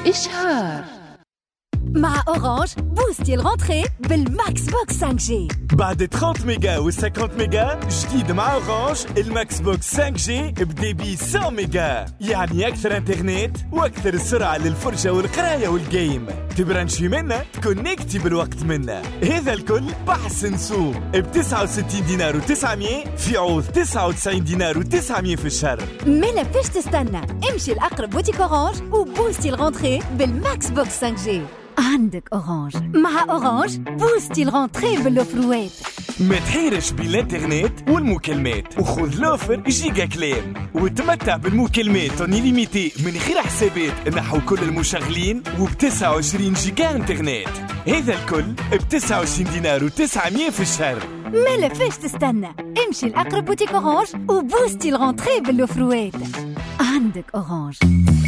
إشهار. مع أورانج بوستي الغونتري بالماكس بوكس 5G. بعد 30 ميجا و 50 ميجا جديد مع أورانج الماكس بوكس 5G بديبي 100 ميجا، يعني أكثر انترنت وأكثر سرعة للفرجة والقراية والجيم. تبرانشي منا تكونكتي بالوقت منا. هذا الكل بحسن سوق ب 69 دينار و900 في عوض 99 دينار و900 في الشهر. مالا فاش تستنى؟ امشي لأقرب بوتيك أورانج وبوستي الغونتري بالماكس بوكس 5G. عندك أورانج. مع أورانج بوستي الغونتري بالأوفروات. ما تحيرش بين الانترنت والمكالمات وخذ لوفر جيجا كلام وتمتع بالمكالمات انليميتي من غير حسابات نحو كل المشغلين وب 29 جيجا انترنت. هذا الكل ب 29 دينار و900 في الشهر. مالا فاش تستنى؟ امشي لأقرب بوتيك أورانج وبوستي الغونتري بالأوفروات. عندك أورانج.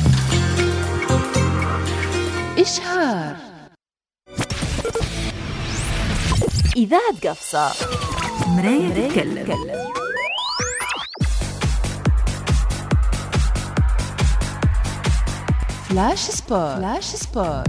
إشهار. إذاعة قفصة مراية تتكلم. فلاش سبور.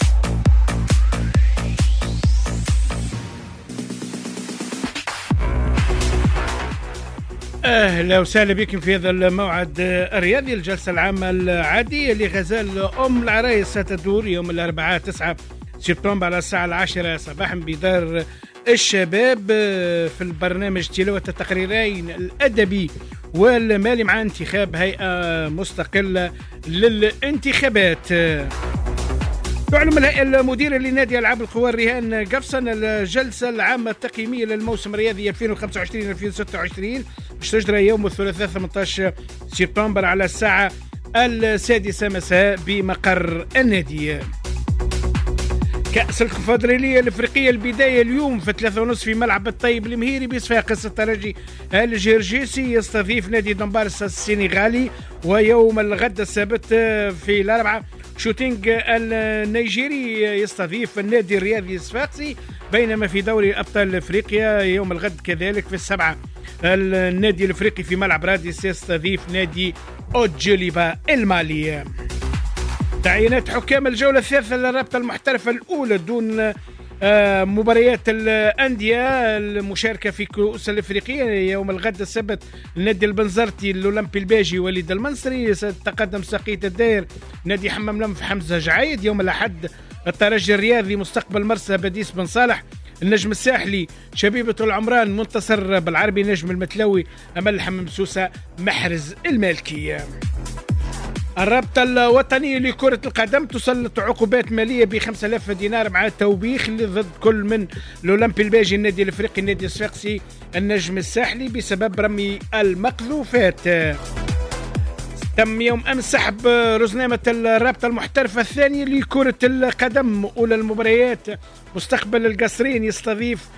أهلا وسهلا بكم في هذا الموعد الرياضي. الجلسة العامة العادية لغزال أم العرايس ستدور يوم الأربعاء 9 سبتمبر على الساعة 10 صباحا بدار الشباب في البرنامج تلاوة التقريرين الأدبي والمالي مع انتخاب هيئة مستقلة للانتخابات. تعلم الهيئة المديرة لنادي ألعاب القوى الرهان قفصن الجلسة العامة التقييمية للموسم الرياضي 2025-2026 باش تجرى يوم الثلاثاء 18 سبتمبر على الساعة 6 مساء بمقر النادي. كأس الكونفدرالية الأفريقية البداية اليوم في 3:30 في ملعب الطيب المهيري بصفاقس. الترجي الجرجيسي يستضيف نادي دمبارس السنغالي، ويوم الغد السبت في الأربعاء شوتينغ النيجيري يستضيف النادي الرياضي الصفاقسي. بينما في دوري أبطال أفريقيا يوم الغد كذلك في 7 النادي الأفريقي في ملعب راديس يستضيف نادي أوجليبا المالي. تعيينات حكام الجولة الثالثة للرابطة المحترفة الأولى دون مباريات الأندية المشاركة في كؤوس الأفريقية. يوم الغد السبت النادي البنزرتي الأولمبي الباجي وليد المنصري ستتقدم ساقية الداير نادي حمام لمف حمزة جعايد. يوم الأحد الترجي الرياضي مستقبل مرسى بديس بن صالح. النجم الساحلي شبيبة العمران منتصر بالعربي نجم المتلوي أمل حمام سوسة محرز المالكي. الرابطة الوطنية لكرة القدم تسلط عقوبات مالية ب5,000 دينار مع التوبيخ اللي ضد كل من الأولمبي الباجي النادي الأفريقي النادي الصفاقسي النجم الساحلي بسبب رمي المقذوفات. تم يوم أمس سحب رزنامة الرابطة المحترفة الثانية لكرة القدم. أولى المباريات مستقبل القصرين يستضيف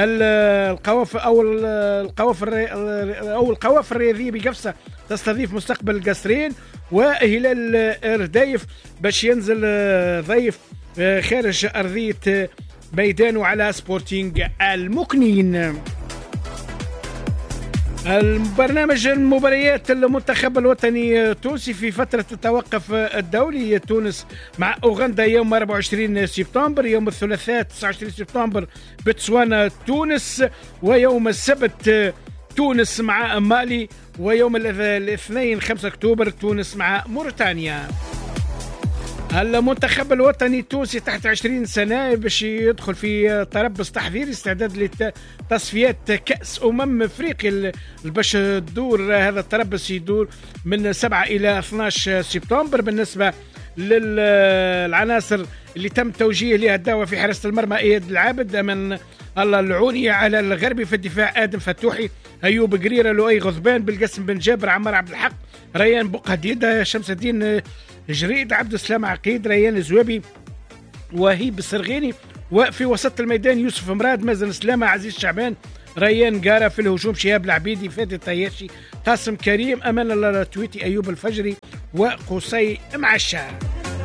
القوافل الرياضية بقفصة تستضيف مستقبل القصرين، وهلال الردايف باش ينزل ضيف خارج أرضية ميدانه على سبورتينغ المكنين. البرنامج المباريات المنتخب الوطني التونسي في فترة التوقف الدولي. تونس مع أوغندا يوم 24 سبتمبر، يوم الثلاثاء 29 سبتمبر بتسوانا تونس، ويوم السبت تونس مع مالي، ويوم الاثنين 5 أكتوبر تونس مع موريتانيا. المنتخب الوطني التونسي تحت 20 سنة باش يدخل في تربص تحضيري استعداد لتصفيات كأس أفريقيا باش تدور. هذا التربص يدور من 7 إلى 12 سبتمبر. بالنسبة للعناصر اللي تم توجيه لها الدعوة في حراسة المرمى إياد العابد، أمن الله العوني، على الغربي في الدفاع آدم فتوحي، أيوب قريرة، لؤي غضبان، بالقسم بن جابر، عمر عبد الحق، ريان بقديدة، شمس الدين جريد، عبد السلام عقيد، ريان الزوابي، وهيب السرغيني. وفي وسط الميدان يوسف مراد، مازن سلامة، عزيز شعبان، ريان قارة. في الهجوم شهاب العبيدي، فادي الطياشي، قاسم كريم، أمان الله التويتي، أيوب الفجري، وقصي معشار.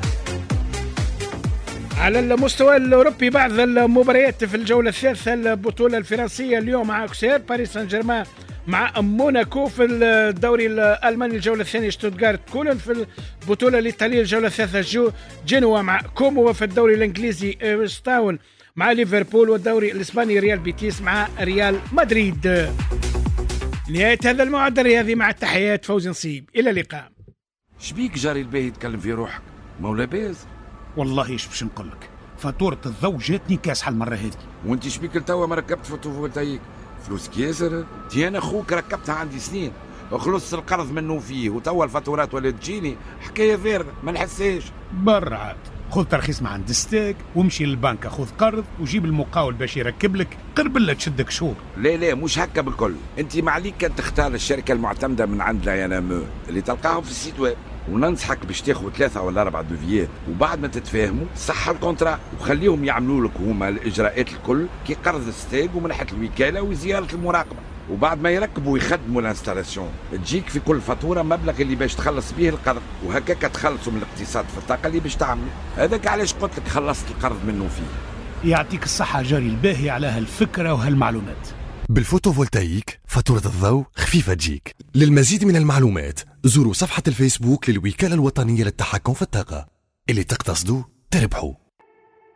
على المستوى الأوروبي بعض المباريات في الجولة الثالثة البطولة الفرنسية اليوم مع أكسير باريس سان جيرمان مع موناكو في الدوري الألماني الجولة الثانية شتوتغارت كولن في البطولة الإيطالية الجولة الثالثة جنوا مع كومو في الدوري الإنجليزي ستاون مع ليفربول والدوري الإسباني ريال بيتيس مع ريال مدريد. نهاية هذا الموعد الرياضي مع التحيات فوزي نصيب، إلى اللقاء. شبيك جاري الباهي تكلم في روحك مولا باز؟ والله ايش باش نقولك، فاتورة الضوء جاتني كاسحة المرة هذه. وانت شبيك لتوا ما ركبت فوتوفولتايك؟ فلوسك ياسر؟ تي انا اخوك ركبتها عندي سنين، خلصت القرض منه فيه وتوا الفاتورات ولا تجيني حكاية فارغة ما نحساش. برا عاد خذ ترخيص مع عند ستيك وامشي للبنك خذ قرض وجيب المقاول باش يركب لك، قرب تشدك شهور. لا مش هكا بالكل، انت ما عليك كان تختار الشركة المعتمدة من عند لاينامو اللي تلقاهم في السيت ويب، وننصحك باش تاخذ 3 ولا 4 دوفيات، وبعد ما تتفاهموا صح الكونترا وخليهم يعملوا لك هما الاجراءات الكل كي قرض الستيك ومن ناحيه الوكاله وزياره المراقبه، وبعد ما يركبوا ويخدموا الانستالاسيون تجيك في كل فاتوره مبلغ اللي باش تخلص به القرض، وهكاك تخلصوا من الاقتصاد في الطاقه اللي باش تعملوا. هذاك علاش قلت لك خلصت القرض منه فيه. يعطيك الصحه جاري الباهي على هالفكره وهالمعلومات. بالفوتوفولتايك فاتورة الضوء خفيفة تجيك. للمزيد من المعلومات زوروا صفحة الفيسبوك للوكالة الوطنية للتحكم في الطاقة. اللي تقتصدوا تربحوا.